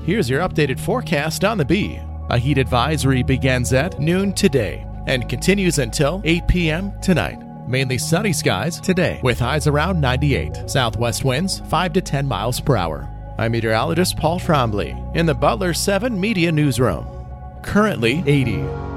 here's your updated forecast on the Bee. A heat advisory begins at noon today and continues until 8 p.m. tonight. Mainly sunny skies today with highs around 98. Southwest winds 5 to 10 miles per hour. I'm meteorologist Paul Trombley in the Butler 7 Media Newsroom. Currently 80.